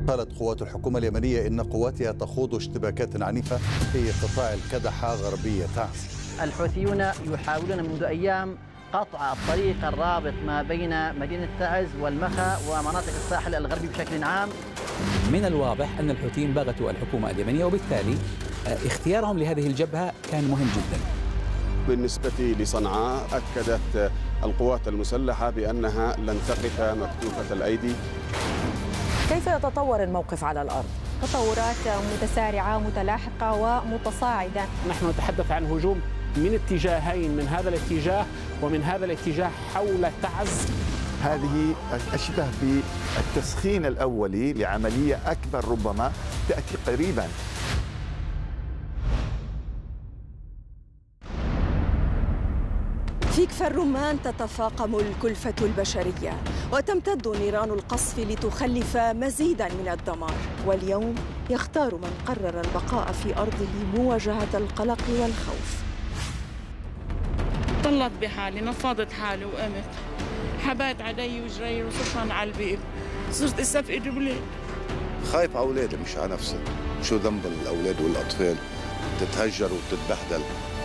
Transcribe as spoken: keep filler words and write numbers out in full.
قالت قوات الحكومة اليمنية إن قواتها تخوض اشتباكات عنيفة في قطاع الكدحة غربية تعز. الحوثيون يحاولون منذ أيام قطع الطريق الرابط ما بين مدينة تعز والمخا ومناطق الساحل الغربي بشكل عام. من الواضح أن الحوثيين باغتوا الحكومة اليمنية، وبالتالي اختيارهم لهذه الجبهة كان مهم جدا. بالنسبة لصنعاء أكدت القوات المسلحة بأنها لن تقف مكتوفة الأيدي. كيف يتطور الموقف على الأرض؟ تطورات متسارعة متلاحقة ومتصاعدة. نحن نتحدث عن هجوم من اتجاهين، من هذا الاتجاه ومن هذا الاتجاه حول تعز. هذه أشبه بالتسخين الأولي لعملية أكبر ربما تأتي قريبا. في كفر الرمان تتفاقم الكلفة البشرية وتمتد نيران القصف لتخلف مزيدا من الدمار، واليوم يختار من قرر البقاء في أرضه مواجهة القلق والخوف. طلت بحالي، نفضت حالي وقمت، حبات علي وجري وصرت على البيت، صرت استفقد بلاد. خايف على أولادي مش على نفسي. شو ذنب الأولاد والأطفال تتهجر وتتبهدل؟